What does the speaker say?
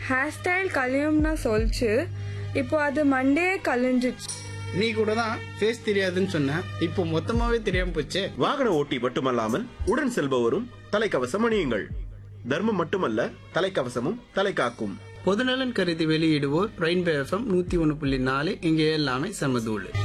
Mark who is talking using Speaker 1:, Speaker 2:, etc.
Speaker 1: Hair style கழியும்னா சொல்லிச்சு, இப்போ அது மண்டே கழிஞ்சிச்சு.
Speaker 2: நீ கூட தான் ஃபேஸ் தெரியாதுன்னு சொன்ன, இப்போ மொத்தமாவே தெரியாம போச்சே.
Speaker 3: வாகன ஓட்டி மட்டுமல்லாமல் உடன் செல்பவரும் தலைக்கவசம் அணியுங்கள். தர்மம் மட்டுமல்ல, தலைக்கவசமும் தலை காக்கும்.
Speaker 2: பொதுநலன் கருதி வெளியிடுவோர் ரெயின்போ FM 101.4. இங்கே எல்லாமே சமதூள்.